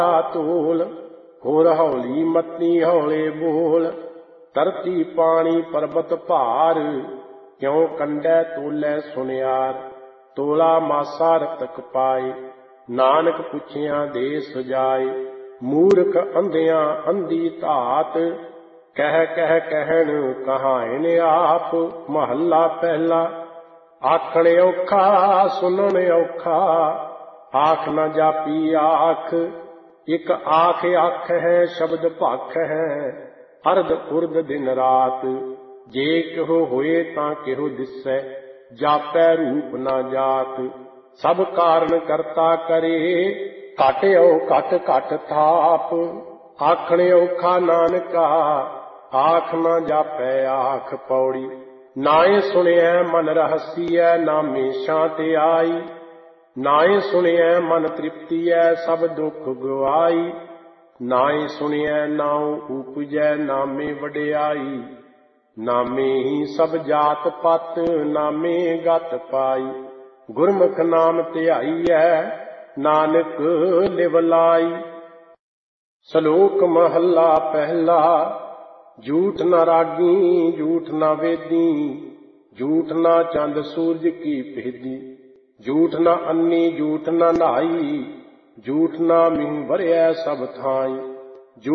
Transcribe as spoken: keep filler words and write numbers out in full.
ਤੋਲ ਹੋਰ ਹੌਲੀ ਮੱਤੀ ਹੌਲੇ ਬੋਲ। ਧਰਤੀ ਪਾਣੀ ਪਰਬਤ ਭਾਰ ਕਿਉ ਕੰਡੈ ਤੋਲੈ ਸੁਨਿਆਰ। ਤੋਲਾ ਮਾਸਾ ਰਤਕ ਪਾਏ ਨਾਨਕ ਪੁੱਛਿਆ ਦੇ ਸੁਜਾਏ। ਮੂਰਖ ਅੰਧਿਆਂ ਅੰਧੀ ਧਾਤ ਕਹਿ ਕਹਿ ਕਹਿਣ ਕਹਾਇਨ ਆਪ। ਮਹੱਲਾ ਪਹਿਲਾ। ਆਖਣ ਔਖਾ ਸੁਣਨ ਔਖਾ ਆਖ ਨ ਜਾਪੀ ਆਖ। ਇਕ ਆਖ ਅੱਖ ਹੈ ਸ਼ਬਦ ਭਖ ਹੈ ਅਰਧ ਉਰਧ ਦਿਨ ਰਾਤ। ਜੇ ਕਿਹੋ ਹੋਏ ਤਾਂ ਕਿਹੋ ਦਿਸੈ ਜਾਪੈ ਰੂਪ ਨਾ ਜਾਤ। ਸਭ ਕਾਰਨ ਕਰਤਾ ਕਰੇ ਘਟ ਔ ਘਟ ਘਟ ਥਾਪ। ਆਖਣ ਔਖਾ ਨਾਨਕਾ ਆਖ ਨਾ ਜਾਪੈ ਆਖ ਪੌੜੀ। ਨਾਏ ਸੁਣਿਐ ਮਨ ਰਹਸੀਐ ਨਾਮੇ ਸ਼ਾਂਤ ਆਈ। ਨਾਏ ਸੁਣਿਐ ਮਨ ਤ੍ਰਿਪਤੀਐ ਸਭ ਦੁੱਖ ਗਵਾਈ। ਨਾਏ ਸੁਣਿਐ ਨਾਉ ਉਪਜੈ ਨਾਮੇ ਵਡਿਆਈ। ਨਾਮੇ ਹੀ ਸਭ ਜਾਤ ਪਤ ਨਾਮੇ ਗਤ ਪਾਈ। ਗੁਰਮੁਖ ਨਾਮ ਧਿਆਈਐ ਨਾਨਕ ਲਿਵ ਲਾਈ। ਸ਼ਲੋਕ ਮਹੱਲਾ ਪਹਿਲਾ। ਝੂਠ ਨ ਰਾਗੀ ਝੂਠ ਨ ਵੇਦੀ ਝੂਠ ਨ ਚੰਦ ਸੂਰਜ ਕੀ ਭੇਦੀ। ਝੂਠ ਨ ਅੰਨੀ ਝੂਠ ਨ ਨਹਾਈ ਝੂਠ ਨ ਮੀਂਹ ਵਰ੍ਹਿਐ ਸਭ ਥਾਈ।